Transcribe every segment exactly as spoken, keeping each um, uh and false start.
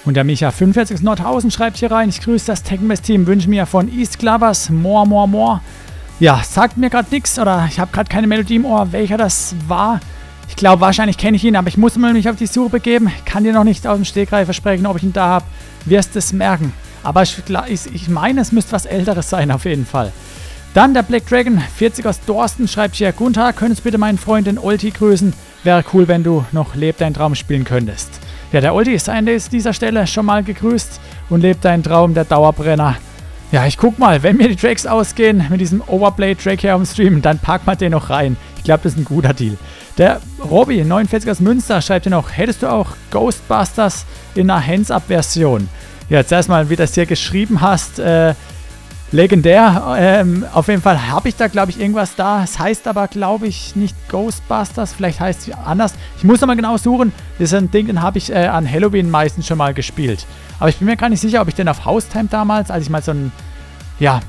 Und der Micha fünfundvierzig aus Nordhausen schreibt hier rein: Ich grüße das Tekken-Best-Team, wünsche mir von East Clovers more, more, more. Ja, sagt mir gerade nichts oder ich habe gerade keine Melodie im Ohr, welcher das war. Ich glaube, wahrscheinlich kenne ich ihn, aber ich muss mal mich auf die Suche begeben. Kann dir noch nicht aus dem Stegreif versprechen, ob ich ihn da habe. Wirst es merken. Aber ich, ich, ich meine, es müsste was Älteres sein, auf jeden Fall. Dann der Black Dragon vierzig aus Dorsten schreibt hier: Guten Tag, könntest bitte meinen Freund den Olti grüßen? Wäre cool, wenn du noch Leb deinen Traum spielen könntest. Ja, der Olti ist an dieser Stelle schon mal gegrüßt und lebt deinen Traum, der Dauerbrenner. Ja, ich guck mal, wenn mir die Tracks ausgehen mit diesem Overplay-Track hier am Stream, dann pack mal den noch rein. Ich glaube, das ist ein guter Deal. Der Robby neunundvierzig aus Münster schreibt hier noch: Hättest du auch Ghostbusters in einer Hands-Up-Version? Ja, jetzt erstmal, wie du das hier geschrieben hast, äh, legendär. Ähm, auf jeden Fall habe ich da, glaube ich, irgendwas da. Es heißt aber, glaube ich, nicht Ghostbusters. Vielleicht heißt es anders. Ich muss nochmal genau suchen. Das ist ein Ding, den habe ich äh, an Halloween meistens schon mal gespielt. Aber ich bin mir gar nicht sicher, ob ich den auf Haustime damals, als ich mal so einen ja,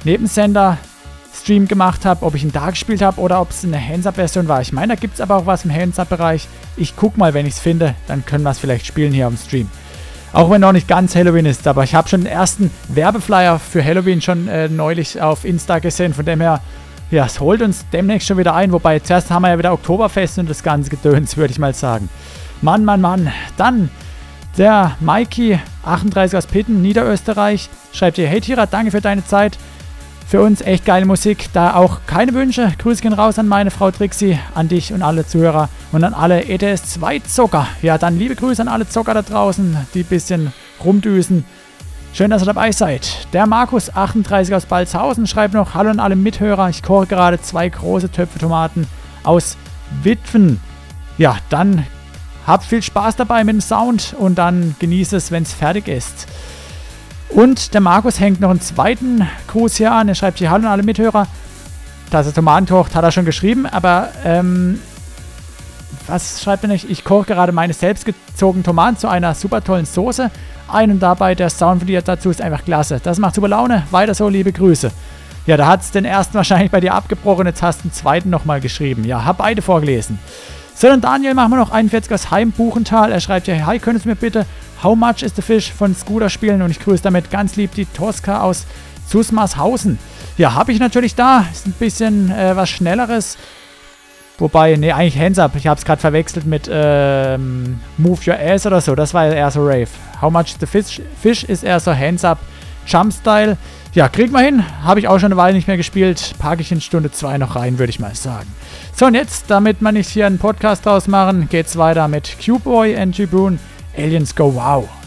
Nebensender-Stream gemacht habe, ob ich ihn da gespielt habe oder ob es eine Hands-Up-Version war. Ich meine, da gibt es aber auch was im Hands-Up-Bereich. Ich gucke mal, wenn ich es finde. Dann können wir es vielleicht spielen hier auf dem Stream. Auch wenn noch nicht ganz Halloween ist, aber ich habe schon den ersten Werbeflyer für Halloween schon äh, neulich auf Insta gesehen. Von dem her, ja, es holt uns demnächst schon wieder ein. Wobei, zuerst haben wir ja wieder Oktoberfest und das ganze Gedöns, würde ich mal sagen. Mann, Mann, Mann. Dann der Mikey, achtunddreißig aus Pitten, Niederösterreich, schreibt hier: Hey Tira, danke für deine Zeit. Für uns echt geile Musik, da auch keine Wünsche. Grüße gehen raus an meine Frau Trixie, an dich und alle Zuhörer und an alle E T S zwei Zocker. Ja, dann liebe Grüße an alle Zocker da draußen, die ein bisschen rumdüsen. Schön, dass ihr dabei seid. Der Markus, achtunddreißig aus Balzhausen, schreibt noch: Hallo an alle Mithörer, ich koche gerade zwei große Töpfe Tomaten aus Witwen. Ja, dann habt viel Spaß dabei mit dem Sound und dann genießt es, wenn es fertig ist. Und der Markus hängt noch einen zweiten Gruß hier an. Er schreibt hier: Hallo an alle Mithörer. Dass er Tomaten kocht, hat er schon geschrieben. Aber, ähm, was schreibt er nicht? Ich koche gerade meine selbstgezogenen Tomaten zu einer super tollen Soße ein und dabei der Sound von dir dazu ist einfach klasse. Das macht super Laune. Weiter so, liebe Grüße. Ja, da hat es den ersten wahrscheinlich bei dir abgebrochen. Jetzt hast du den zweiten nochmal geschrieben. Ja, hab beide vorgelesen. So, dann Daniel machen wir noch einundvierzig aus Heimbuchental. Er schreibt ja: Hi, könntest du mir bitte How Much is the Fish von Scooter spielen? Und ich grüße damit ganz lieb die Tosca aus Zusmarshausen. Ja, habe ich natürlich da. Ist ein bisschen äh, was Schnelleres. Wobei, nee, eigentlich Hands Up. Ich habe es gerade verwechselt mit ähm, Move Your Ass oder so. Das war eher so Rave. How Much is the Fish, Fish ist eher so Hands Up Jump Style. Ja, kriegt man hin. Habe ich auch schon eine Weile nicht mehr gespielt. Packe ich in Stunde zwei noch rein, würde ich mal sagen. So, und jetzt, damit wir nicht hier einen Podcast draus machen, geht's weiter mit Q-Boy and G-Boon. Aliens Go Wow.